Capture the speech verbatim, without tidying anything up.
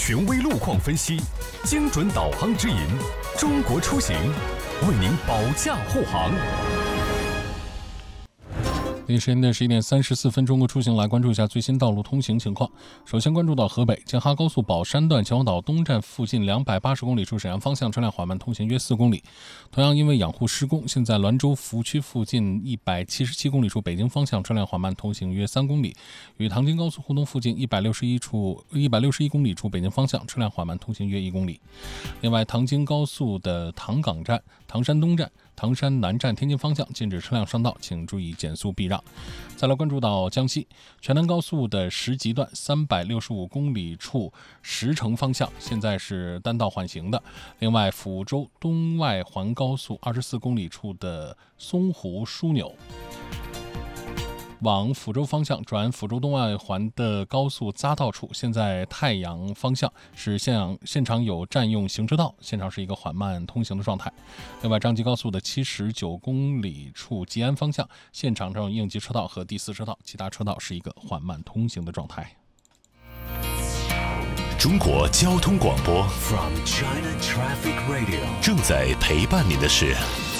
权威路况分析，精准导航指引，中国出行为您保驾护航。北京时间的十一点三十四分，中国出行来关注一下最新道路通行情况。首先关注到河北建哈高速宝山段秦皇岛东站附近两百八十公里处沈阳方向车辆缓慢通行约四公里。同样因为养护施工，现在滦州服务区附近一百七十七公里处北京方向车辆缓慢通行约三公里。与唐津高速互通附近一百六十一处一百六十一公里处北京方向车辆缓慢通行约一公里。另外，唐京高速的唐岗站、唐山东站、唐山南站天津方向禁止车辆上道，请注意减速避让。再来关注到江西全南高速的石集段三百六十五公里处石城方向，现在是单道缓行的。另外，抚州东外环高速二十四公里处的松湖枢纽往抚州方向转抚州东外环的高速匝道处，现在太阳方向是现现场有占用行车道，现场是一个缓慢通行的状态。另外，张吉高速的七十九公里处吉安方向，现场上有应急车道和第四车道，其他车道是一个缓慢通行的状态。 中国交通广播 From China Traffic Radio 正在陪伴您的是